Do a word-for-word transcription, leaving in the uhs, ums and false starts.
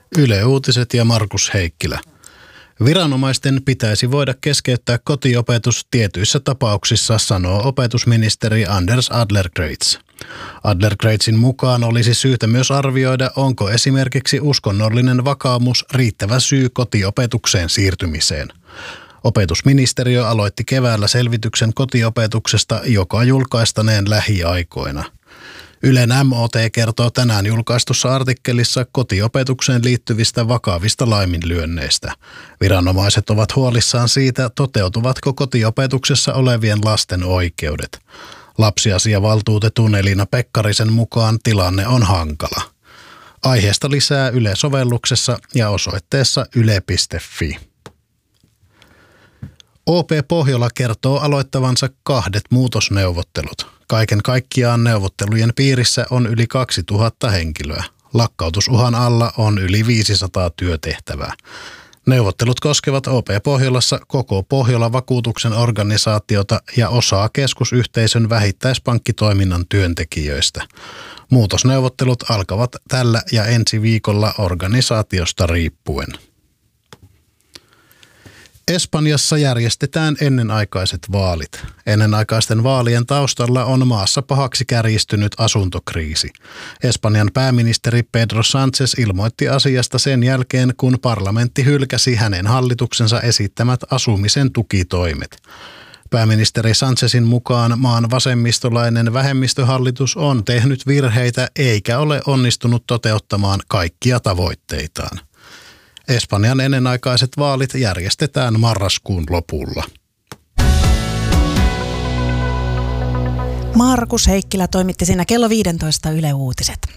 Yle Uutiset ja Markus Heikkilä. Viranomaisten pitäisi voida keskeyttää kotiopetus tietyissä tapauksissa, sanoo opetusministeri Anders Adlercreutz. Adlercreutzin mukaan olisi syytä myös arvioida, onko esimerkiksi uskonnollinen vakaumus riittävä syy kotiopetukseen siirtymiseen. Opetusministeriö aloitti keväällä selvityksen kotiopetuksesta, joka julkaistaneen lähiaikoina. Ylen M O T kertoo tänään julkaistussa artikkelissa kotiopetukseen liittyvistä vakavista laiminlyönneistä. Viranomaiset ovat huolissaan siitä, toteutuvatko kotiopetuksessa olevien lasten oikeudet. Lapsiasiavaltuutetun Elina Pekkarisen mukaan tilanne on hankala. Aiheesta lisää Yle-sovelluksessa ja osoitteessa yle piste fi. O P Pohjola kertoo aloittavansa kahdet muutosneuvottelut. Kaiken kaikkiaan neuvottelujen piirissä on yli kaksituhatta henkilöä. Lakkautusuhan alla on yli viisisataa työtehtävää. Neuvottelut koskevat O P Pohjolassa koko Pohjola-vakuutuksen organisaatiota ja osaa keskusyhteisön vähittäispankkitoiminnan työntekijöistä. Muutosneuvottelut alkavat tällä ja ensi viikolla organisaatiosta riippuen. Espanjassa järjestetään ennenaikaiset vaalit. Ennenaikaisten vaalien taustalla on maassa pahaksi kärjistynyt asuntokriisi. Espanjan pääministeri Pedro Sánchez ilmoitti asiasta sen jälkeen, kun parlamentti hylkäsi hänen hallituksensa esittämät asumisen tukitoimet. Pääministeri Sánchezin mukaan maan vasemmistolainen vähemmistöhallitus on tehnyt virheitä eikä ole onnistunut toteuttamaan kaikkia tavoitteitaan. Espanjan ennenaikaiset vaalit järjestetään marraskuun lopulla. Markus Heikkilä toimitti siinä kello viisitoista Yle Uutiset.